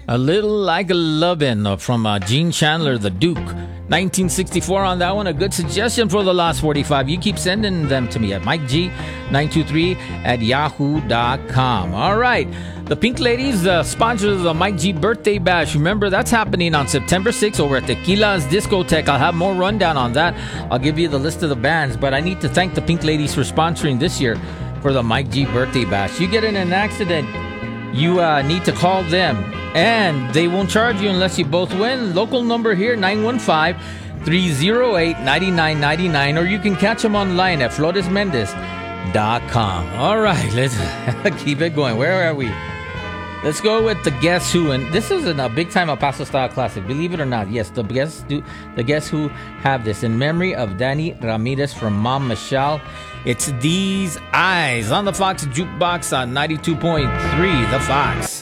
A Little Like a Lovin' from Gene Chandler, The Duke. 1964 on that one. A good suggestion for the Lost 45. You keep sending them to me at MikeG923 at yahoo.com. All right. The Pink Ladies, sponsors of the Mike G Birthday Bash. Remember, that's happening on September 6th over at Tequila's Discotheque. I'll have more rundown on that. I'll give you the list of the bands, but I need to thank the Pink Ladies for sponsoring this year for the Mike G Birthday Bash. You get in an accident, you need to call them, and they won't charge you unless you both win. Local number here, 915-308-9999, or you can catch them online at floresmendez.com. All right, let's keep it going. Where are we? Let's go with the Guess Who, and this is a big time El Paso style classic. Believe it or not, yes, the Guess Who have this in memory of Danny Ramirez from Mom Michelle. It's These Eyes on the Fox Jukebox on 92.3 The Fox.